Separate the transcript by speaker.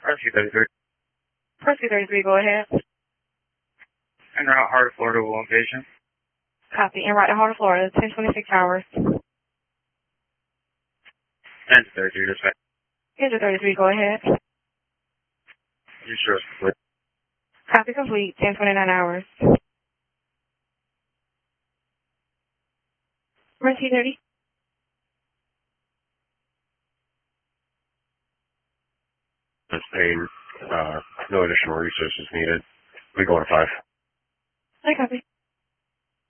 Speaker 1: Rescue 33.
Speaker 2: Rescue 33, go ahead.
Speaker 1: En route, Heart of Florida, one patient.
Speaker 2: Copy. En route to Heart of Florida, 1026 hours.
Speaker 1: 1033, dispatch.
Speaker 2: Engine 33, go ahead.
Speaker 1: You sure it's complete?
Speaker 2: Copy complete, 1029 hours. Rescue 30.
Speaker 3: Sustain, no additional resources needed. We go to 5.
Speaker 2: I copy.